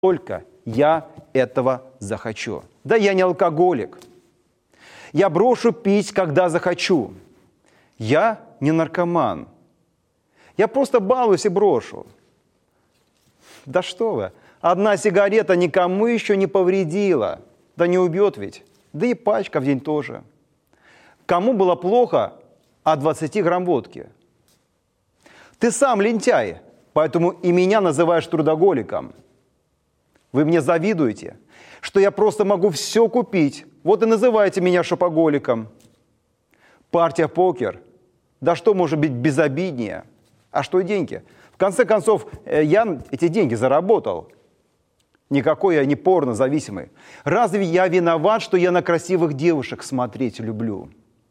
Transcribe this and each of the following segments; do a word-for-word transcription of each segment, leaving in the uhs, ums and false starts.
только я этого захочу. Да я не алкоголик. Я брошу пить, когда захочу. Я не наркоман. Я просто балуюсь и брошу. Да что вы, одна сигарета никому еще не повредила. Да не убьет ведь. Да и пачка в день тоже. Кому было плохо от двадцати грамм водки? Ты сам лентяй, поэтому и меня называешь трудоголиком. Вы мне завидуете, что я просто могу все купить. Вот и называете меня шопоголиком. Партия покер. Да что может быть безобиднее? А что деньги? В конце концов, я эти деньги заработал. Никакой я не порнозависимый. Разве я виноват, что я на красивых девушек смотреть люблю?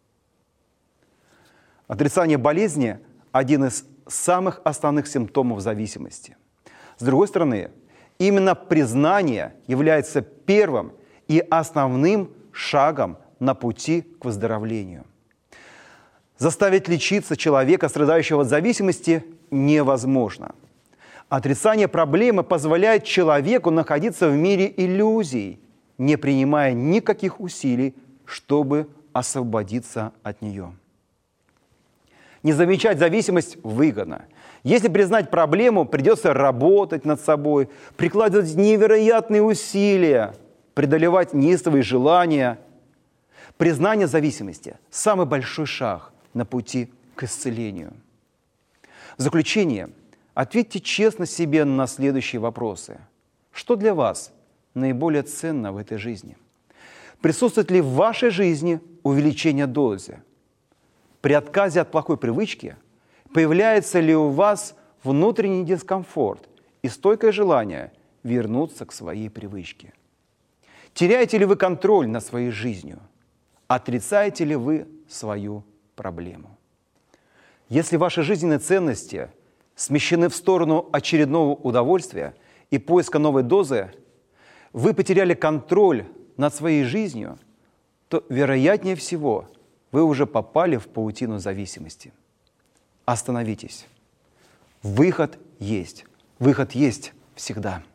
Отрицание болезни – один из самых основных симптомов зависимости. С другой стороны, именно признание является первым и основным шагом на пути к выздоровлению. Заставить лечиться человека, страдающего от зависимости, невозможно. Отрицание проблемы позволяет человеку находиться в мире иллюзий, не принимая никаких усилий, чтобы освободиться от нее. Не замечать зависимость выгодно. Если признать проблему, придется работать над собой, прикладывать невероятные усилия, преодолевать неистовые желания. Признание зависимости – самый большой шаг на пути к исцелению. В заключение, ответьте честно себе на следующие вопросы. Что для вас наиболее ценно в этой жизни? Присутствует ли в вашей жизни увеличение дозы? При отказе от плохой привычки появляется ли у вас внутренний дискомфорт и стойкое желание вернуться к своей привычке? Теряете ли вы контроль над своей жизнью? Отрицаете ли вы свою проблему? Если ваши жизненные ценности смещены в сторону очередного удовольствия и поиска новой дозы, вы потеряли контроль над своей жизнью, то, вероятнее всего, вы уже попали в паутину зависимости. Остановитесь. Выход есть. Выход есть всегда.